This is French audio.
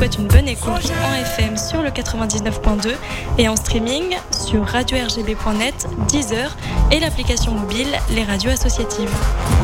souhaite une bonne écoute en FM sur le 99.2 et en streaming sur radio-rgb.net, Deezer et l'application mobile Les Radios Associatives.